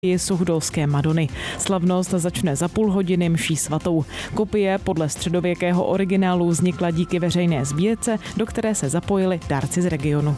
Suchdolské Madony. Slavnost začne za půl hodiny mší svatou. Kopie podle středověkého originálu vznikla díky veřejné sbírce, do které se zapojili dárci z regionu.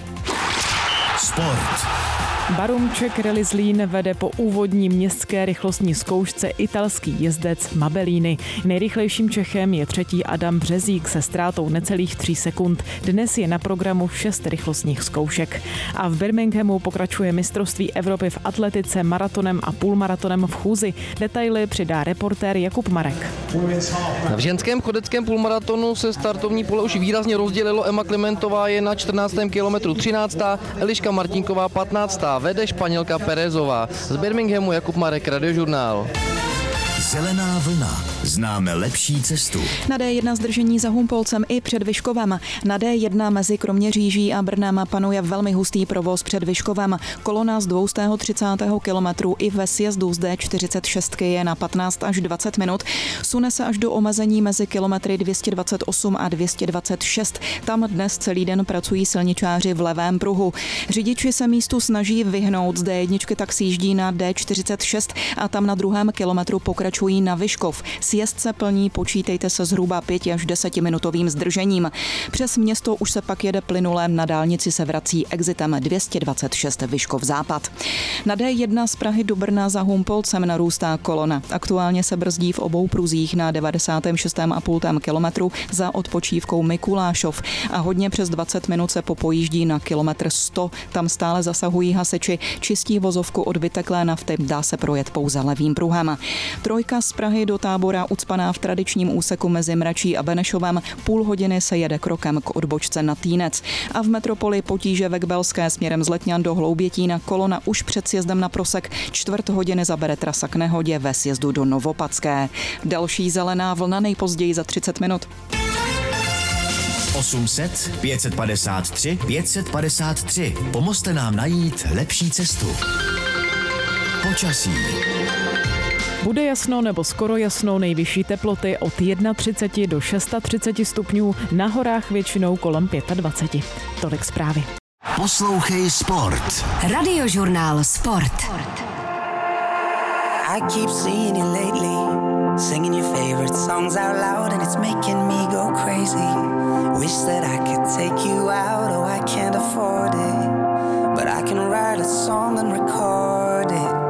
Sport. Barumček Rally Zlín vede po úvodní městské rychlostní zkoušce italský jezdec Mabellini. Nejrychlejším Čechem je třetí Adam Březík se ztrátou necelých 3 sekund. Dnes je na programu 6 rychlostních zkoušek. A v Birminghamu pokračuje mistrovství Evropy v atletice maratonem a půlmaratonem v chůzi. Detaily přidá reportér Jakub Marek. V ženském chodeckém půlmaratonu se startovní pole už výrazně rozdělilo. Emma Klementová je na 14. kilometru 13. Eliška Martinková 15. Vede Španělka Perezová. Z Birminghamu Jakub Marek, Radiožurnál. Zelená vlna. Známe lepší cestu. Na D1 zdržení za Humpolcem i před Vyškovem. Na D1 mezi Kroměříží a Brnem panuje velmi hustý provoz před Vyškovem. Kolona z 230. kilometru i ve sjezdu z D46 je na 15 až 20 minut. Sune se až do omezení mezi kilometry 228 a 226. Tam dnes celý den pracují silničáři v levém pruhu. Řidiči se místu snaží vyhnout. Z D1 tak sjíždí na D46 a tam na druhém kilometru pokračují na Vyškov. Sjezd se plní, počítejte se zhruba 5 až 10 minutovým zdržením. Přes město už se pak jede plynule, na dálnici se vrací exitem 226 Vyškov západ. Na D1 z Prahy do Brna za Humpolcem narůstá kolona. Aktuálně se brzdí v obou pruzích na 96,5 kilometru za odpočívkou Mikulášov a hodně přes 20 minut se popojíždí na kilometr 100. Tam stále zasahují hasiči, čistí vozovku od vyteklé nafty, dá se projet pouze levým pruhem. Trojka z Prahy do Tábora ucpaná v tradičním úseku mezi Mračí a Benešovem, půl hodiny se jede krokem k odbočce na Týnec. A v metropoli potíže ve Kbelské směrem z Letňan do Hloubětína kolona už před sjezdem na Prosek, 1/4 hodiny zabere trasa k nehodě ve sjezdu do Novopadské. Další zelená vlna nejpozději za 30 minut. 800 553 553. Pomozte nám najít lepší cestu. Počasí. Bude jasno nebo skoro jasno, nejvyšší teploty od 31 do 36 stupňů, na horách většinou kolem 25. Tolik zprávy. Poslouchej Sport. Radiožurnál Sport. I keep seeing you lately, singing your favorite songs out loud, and it's making me go crazy. Wish that I could take you out, oh I can't afford it, but I can write a song and record it.